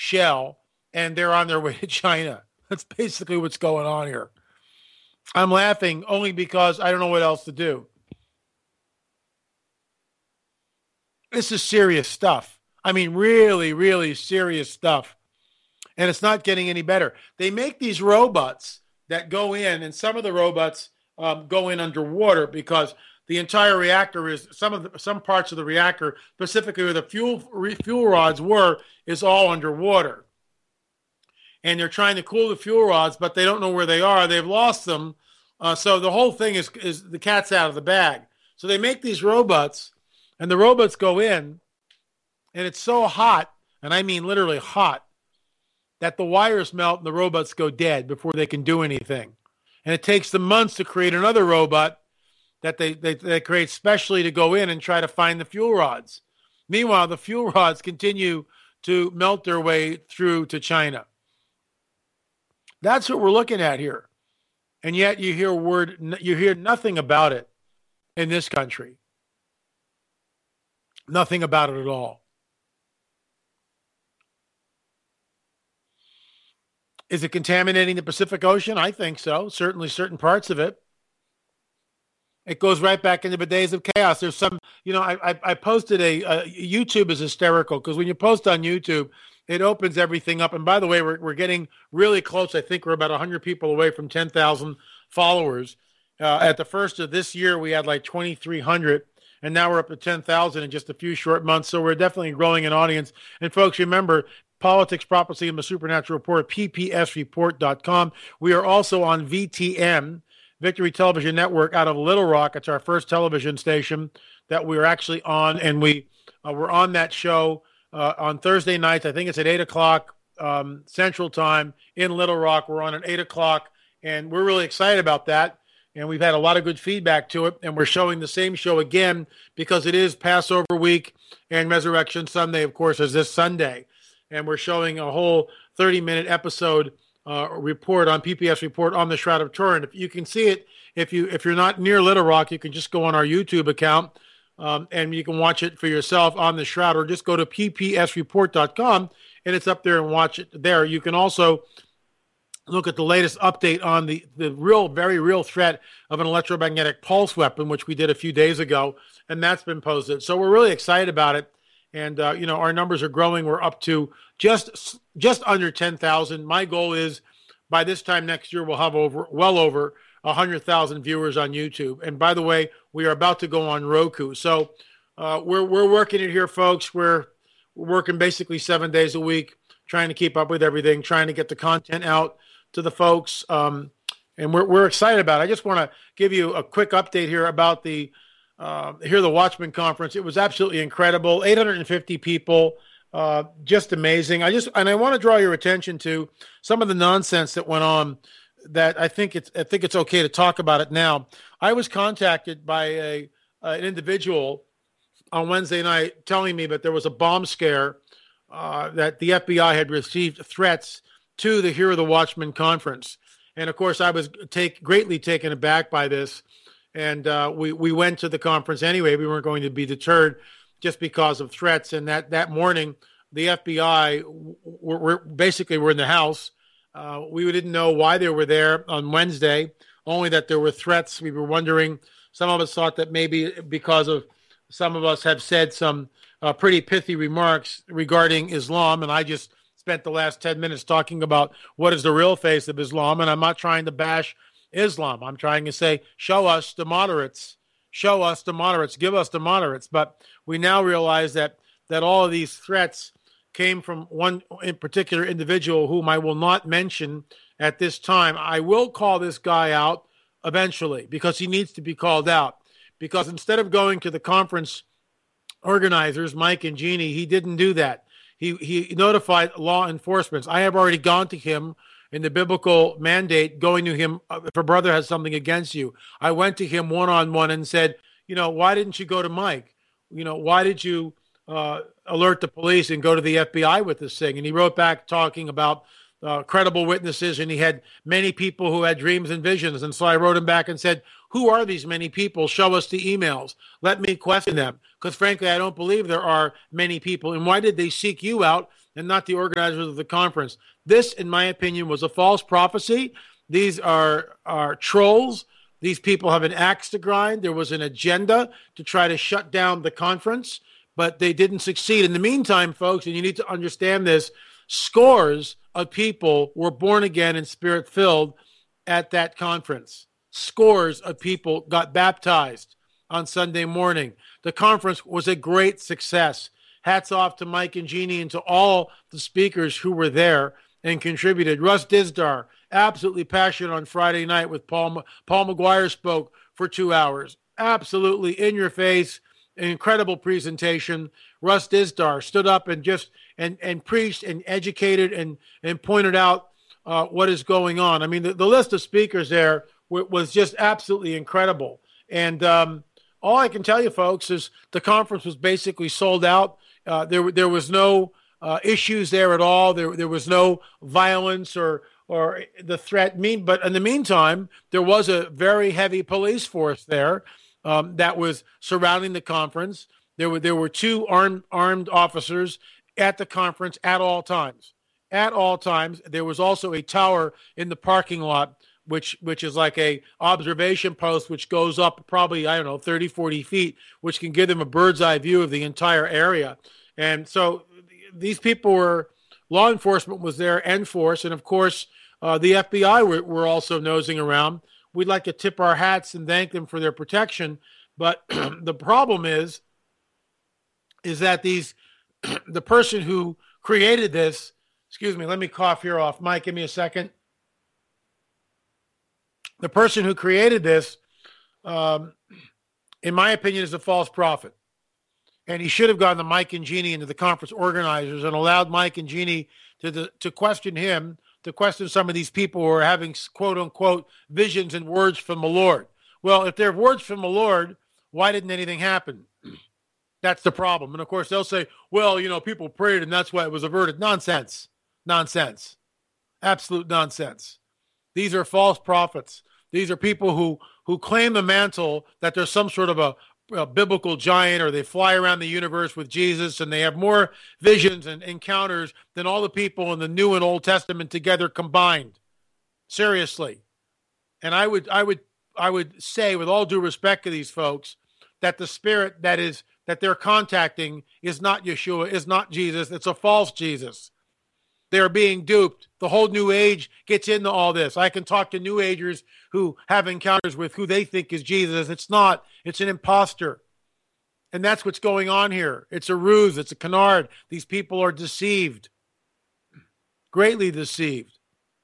shell, and they're on their way to China. That's basically what's going on here. I'm laughing only because I don't know what else to do. This is serious stuff. I mean, really, really serious stuff. And it's not getting any better. They make these robots that go in, and some of the robots go in underwater because the entire reactor is some parts of the reactor, specifically where the fuel rods were, is all underwater. And they're trying to cool the fuel rods, but they don't know where they are. They've lost them. So the whole thing is the cat's out of the bag. So they make these robots, and the robots go in, and it's so hot, and I mean literally hot, that the wires melt and the robots go dead before they can do anything. And it takes them months to create another robot that they create specially to go in and try to find the fuel rods. Meanwhile, the fuel rods continue to melt their way through to China. That's what we're looking at here. And yet you hear nothing about it in this country. Nothing about it at all. Is it contaminating the Pacific Ocean? I think so. Certainly certain parts of it. It goes right back into the days of chaos. There's some, I posted YouTube is hysterical because when you post on YouTube, it opens everything up. And by the way, we're getting really close. I think we're about 100 people away from 10,000 followers. At the first of this year, we had like 2,300. And now we're up to 10,000 in just a few short months. So we're definitely growing an audience. And folks, remember, Politics, Prophecy, and the Supernatural Report, ppsreport.com. We are also on VTN, Victory Television Network, out of Little Rock. It's our first television station that we're actually on. And we're on that show on Thursday nights. I think it's at 8 o'clock Central Time in Little Rock. We're on at 8 o'clock. And we're really excited about that. And we've had a lot of good feedback to it. And we're showing the same show again because it is Passover week and Resurrection Sunday, of course, is this Sunday. And we're showing a whole 30-minute episode report on PPS Report on the Shroud of Turin. If you can see it, if you're not near Little Rock, you can just go on our YouTube account and you can watch it for yourself on the Shroud, or just go to ppsreport.com and it's up there and watch it there. You can also look at the latest update on the very real threat of an electromagnetic pulse weapon, which we did a few days ago, and that's been posted. So we're really excited about it. And, our numbers are growing. We're up to just under 10,000. My goal is by this time next year, we'll have well over 100,000 viewers on YouTube. And by the way, we are about to go on Roku. So we're working it here, folks. We're working basically 7 days a week, trying to keep up with everything, trying to get the content out to the folks. And we're excited about it. I just want to give you a quick update here about the Watchman Conference. It was absolutely incredible. 850 people, just amazing. I want to draw your attention to some of the nonsense that went on. That I think it's okay to talk about it now. I was contacted by an individual on Wednesday night telling me that there was a bomb scare, that the FBI had received threats to the Hear the Watchman Conference, and of course I was greatly taken aback by this. And we went to the conference anyway. We weren't going to be deterred just because of threats. And that morning, the FBI were in the house. We didn't know why they were there on Wednesday, only that there were threats. We were wondering, some of us thought that maybe because of some of us have said some pretty pithy remarks regarding Islam. And I just spent the last 10 minutes talking about what is the real face of Islam. And I'm not trying to bash Islam. I'm trying to say, show us the moderates. Show us the moderates. Give us the moderates. But we now realize that all of these threats came from one in particular individual whom I will not mention at this time. I will call this guy out eventually because he needs to be called out. Because instead of going to the conference organizers, Mike and Jeannie, he didn't do that. He notified law enforcement. I have already gone to him in the biblical mandate, going to him, if a brother has something against you. I went to him one-on-one and said, why didn't you go to Mike? Why did you alert the police and go to the FBI with this thing? And he wrote back talking about credible witnesses, and he had many people who had dreams and visions. And so I wrote him back and said, who are these many people? Show us the emails. Let me question them. Because frankly, I don't believe there are many people. And why did they seek you out and not the organizers of the conference. This, in my opinion, was a false prophecy. These are trolls. These people have an axe to grind. There was an agenda to try to shut down the conference, but they didn't succeed. In the meantime, folks, and you need to understand this, scores of people were born again and spirit-filled at that conference. Scores of people got baptized on Sunday morning. The conference was a great success. Hats off to Mike and Jeannie and to all the speakers who were there and contributed. Russ Dizdar, absolutely passionate on Friday night with Paul McGuire spoke for 2 hours. Absolutely in your face, an incredible presentation. Russ Dizdar stood up and just and preached and educated and pointed out what is going on. I mean, the list of speakers there was just absolutely incredible. And all I can tell you, folks, is the conference was basically sold out. There was no issues there at all. There was no violence or the threat. But in the meantime, there was a very heavy police force there that was surrounding the conference. There were two armed officers at the conference at all times. At all times, there was also a tower in the parking lot, which is like a observation post, which goes up probably, 30, 40 feet, which can give them a bird's eye view of the entire area. And so these people law enforcement was there in force. And of course, the FBI were also nosing around. We'd like to tip our hats and thank them for their protection. But the problem is that the person who created this, excuse me, let me cough here off. Mike, give me a second. The person who created this, in my opinion, is a false prophet. And he should have gone to Mike and Jeannie and to the conference organizers and allowed Mike and Jeannie to question him, to question some of these people who are having, quote unquote, visions and words from the Lord. Well, if they're words from the Lord, why didn't anything happen? That's the problem. And of course, they'll say, well, people prayed and that's why it was averted. Nonsense. Nonsense. Absolute nonsense. These are false prophets. These are people who claim the mantle that there's some sort of a biblical giant, or they fly around the universe with Jesus and they have more visions and encounters than all the people in the New and Old Testament together combined. Seriously. And I would say, with all due respect to these folks, that the spirit that they're contacting is not Yeshua, is not Jesus. It's a false Jesus. They're being duped. The whole New Age gets into all this. I can talk to New Agers who have encounters with who they think is Jesus. It's not. It's an imposter. And that's what's going on here. It's a ruse. It's a canard. These people are deceived. Greatly deceived.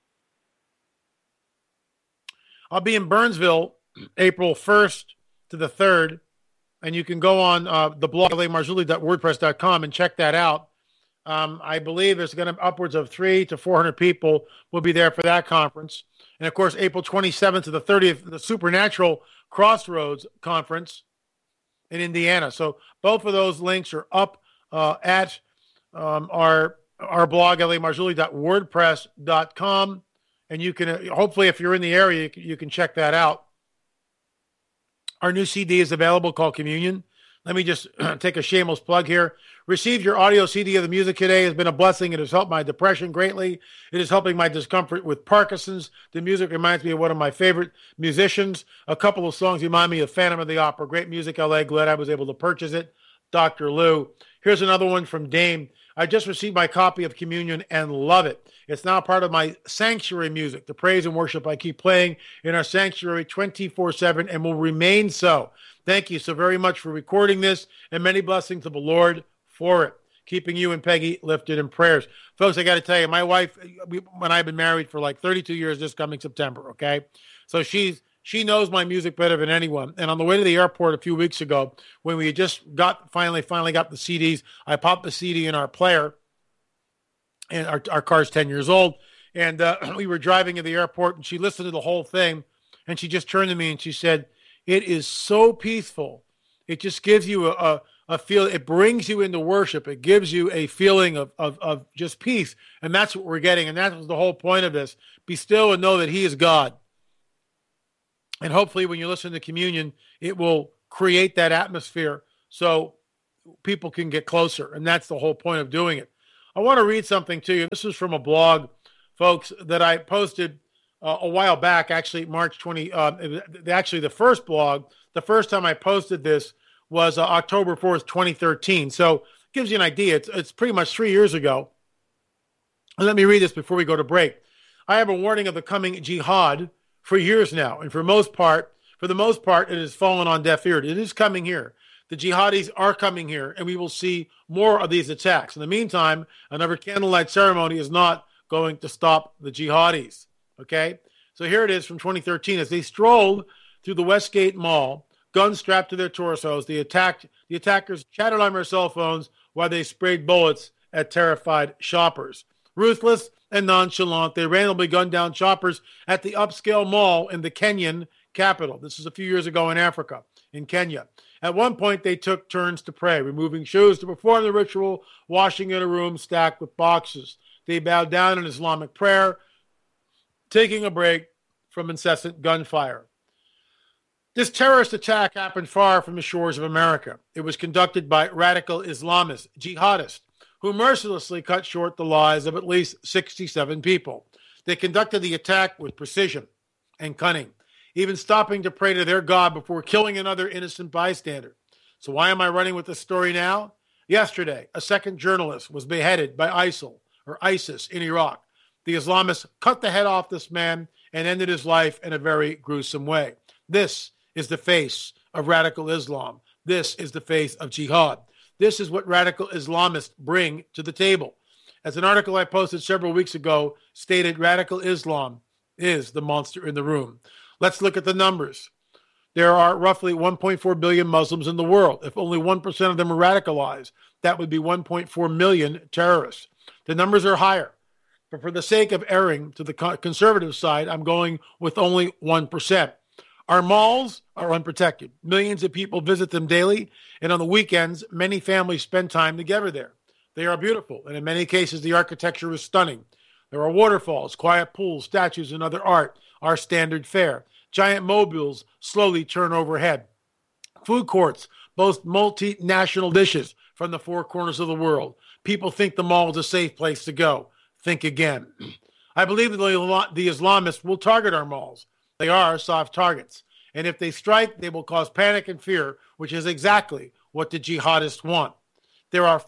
I'll be in Burnsville April 1st to the 3rd. And you can go on the blog, lamarzulli.wordpress.com, and check that out. I believe there's going to be upwards of 300 to 400 people will be there for that conference. And of course, April 27th to the 30th, the Supernatural Crossroads Conference in Indiana. So both of those links are up at our blog, lamarzulli.wordpress.com. And you can, hopefully, if you're in the area, you can check that out. Our new CD is available called Communion. Let me just take a shameless plug here. Receive your audio CD of the music today. It has been a blessing. It has helped my depression greatly. It is helping my discomfort with Parkinson's. The music reminds me of one of my favorite musicians. A couple of songs remind me of Phantom of the Opera. Great music, LA. Glad I was able to purchase it. Dr. Lou. Here's another one from Dame. I just received my copy of Communion and love it. It's now part of my sanctuary music, the praise and worship I keep playing in our sanctuary 24/7 and will remain so. Thank you so very much for recording this, and many blessings to the Lord for it. Keeping you and Peggy lifted in prayers. Folks, I got to tell you, my wife, when I've been married for like 32 years this coming September, okay? So she knows my music better than anyone. And on the way to the airport a few weeks ago, when we had just finally got the CDs, I popped the CD in our player, and our car's 10 years old. And we were driving to the airport, and she listened to the whole thing, and she just turned to me and she said, "It is so peaceful. It just gives you a feel. It brings you into worship. It gives you a feeling of just peace." And that's what we're getting. And that was the whole point of this. Be still and know that he is God. And hopefully when you listen to Communion, it will create that atmosphere so people can get closer. And that's the whole point of doing it. I want to read something to you. This is from a blog, folks, that I posted a while back, actually March 20. Actually, the first blog, the first time I posted this was October 4th, 2013. So it gives you an idea. It's pretty much 3 years ago. And let me read this before we go to break. I have a warning of the coming jihad for years now, and for the most part, it has fallen on deaf ears. It is coming here. The jihadis are coming here, and we will see more of these attacks. In the meantime, another candlelight ceremony is not going to stop the jihadis. Okay? So here it is from 2013. As they strolled through the Westgate Mall, guns strapped to their torsos, the attackers chatted on their cell phones while they sprayed bullets at terrified shoppers. Ruthless and nonchalant, they randomly gunned down shoppers at the upscale mall in the Kenyan capital. This is a few years ago in Africa, in Kenya. At one point, they took turns to pray, removing shoes to perform the ritual, washing in a room stacked with boxes. They bowed down in Islamic prayer, taking a break from incessant gunfire. This terrorist attack happened far from the shores of America. It was conducted by radical Islamists, jihadists, who mercilessly cut short the lives of at least 67 people. They conducted the attack with precision and cunning, even stopping to pray to their God before killing another innocent bystander. So why am I running with this story now? Yesterday, a second journalist was beheaded by ISIL, or ISIS, in Iraq. The Islamists cut the head off this man and ended his life in a very gruesome way. This is the face of radical Islam. This is the face of jihad. This is what radical Islamists bring to the table. As an article I posted several weeks ago stated, radical Islam is the monster in the room. Let's look at the numbers. There are roughly 1.4 billion Muslims in the world. If only 1% of them are radicalized, that would be 1.4 million terrorists. The numbers are higher. But for the sake of erring to the conservative side, I'm going with only 1%. Our malls are unprotected. Millions of people visit them daily, and on the weekends, many families spend time together there. They are beautiful, and in many cases, the architecture is stunning. There are waterfalls, quiet pools, statues, and other art are standard fare. Giant mobiles slowly turn overhead. Food courts boast multinational dishes from the four corners of the world. People think the mall is a safe place to go. Think again. I believe that the Islamists will target our malls. They are soft targets. And if they strike, they will cause panic and fear, which is exactly what the jihadists want. There are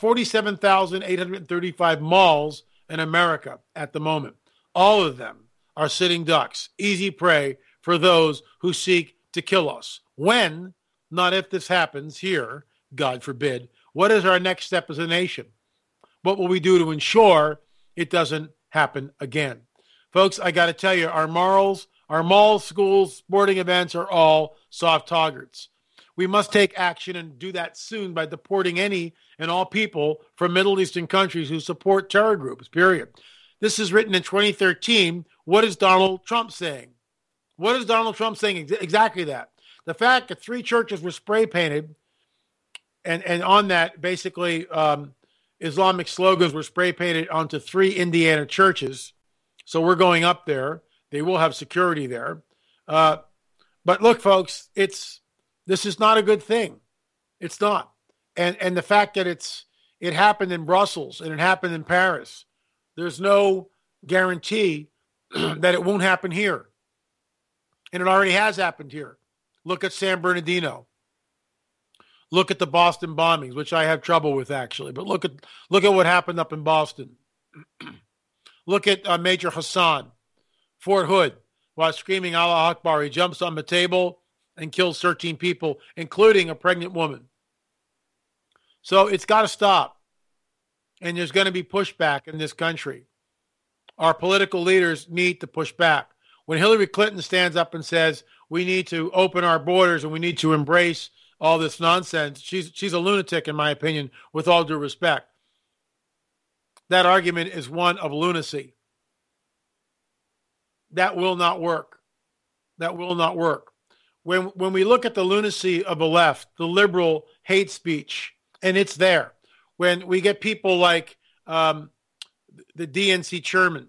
47,835 malls in America at the moment. All of them are sitting ducks, easy prey for those who seek to kill us. When, not if this happens here, God forbid, what is our next step as a nation? What will we do to ensure it doesn't happen again? Folks, I got to tell you, our malls, schools, sporting events are all soft targets. We must take action and do that soon by deporting any and all people from Middle Eastern countries who support terror groups, period. This is written in 2013. What is Donald Trump saying? What is Donald Trump saying? Exactly that. The fact that 3 churches were spray painted and on that, basically, Islamic slogans were spray painted onto 3 Indiana churches. So we're going up there. They will have security there. But look, folks, this is not a good thing. It's not. And the fact that it happened in Brussels and it happened in Paris, there's no guarantee that it won't happen here. And it already has happened here. Look at San Bernardino. Look at the Boston bombings, which I have trouble with actually. But look at what happened up in Boston. Look at Major Hassan, Fort Hood, while screaming Allah Akbar. He jumps on the table and kills 13 people, including a pregnant woman. So it's got to stop. And there's going to be pushback in this country. Our political leaders need to push back. When Hillary Clinton stands up and says we need to open our borders and we need to embrace all this nonsense, she's a lunatic, in my opinion, with all due respect. That argument is one of lunacy. That will not work. That will not work. When we look at the lunacy of the left, the liberal hate speech, and it's there. When we get people like the DNC chairman,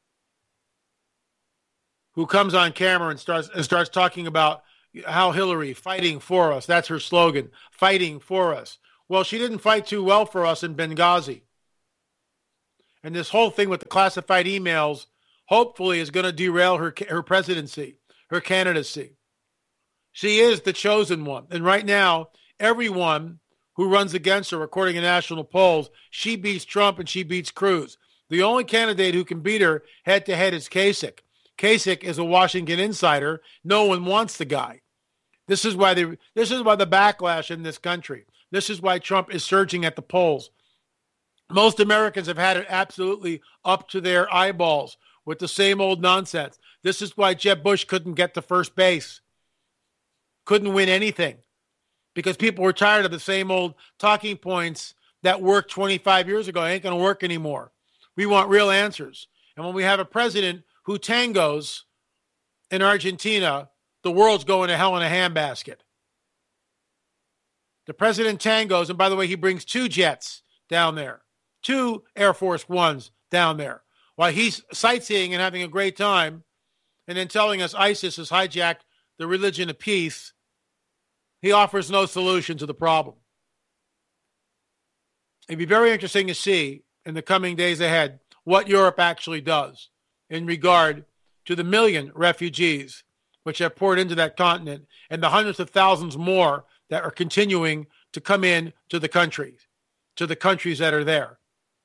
who comes on camera and starts talking about how Hillary fighting for us. That's her slogan, fighting for us. Well, she didn't fight too well for us in Benghazi. And this whole thing with the classified emails hopefully is going to derail her presidency, her candidacy. She is the chosen one. And right now, everyone who runs against her, according to national polls, she beats Trump and she beats Cruz. The only candidate who can beat her head-to-head is Kasich. Kasich is a Washington insider. No one wants the guy. This is why the backlash in this country. This is why Trump is surging at the polls. Most Americans have had it absolutely up to their eyeballs with the same old nonsense. This is why Jeb Bush couldn't get to first base, couldn't win anything, because people were tired of the same old talking points that worked 25 years ago. It ain't going to work anymore. We want real answers. And when we have a president who tangos in Argentina, the world's going to hell in a handbasket. The president tangos, and by the way, he brings 2 jets down there, 2 Air Force Ones down there, while he's sightseeing and having a great time, and then telling us ISIS has hijacked the religion of peace. He offers no solution to the problem. It'd be very interesting to see in the coming days ahead what Europe actually does in regard to the million refugees which have poured into that continent and the hundreds of thousands more that are continuing to come in to the countries that are there.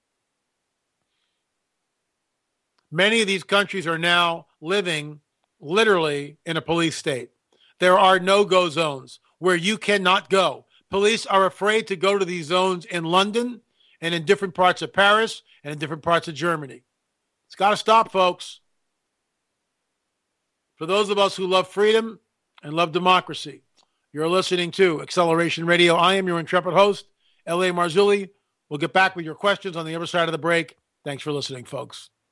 Many of these countries are now living literally in a police state. There are no-go zones where you cannot go. Police are afraid to go to these zones in London and in different parts of Paris and in different parts of Germany. It's got to stop, folks. For those of us who love freedom and love democracy, you're listening to Acceleration Radio. I am your intrepid host, L.A. Marzulli. We'll get back with your questions on the other side of the break. Thanks for listening, folks.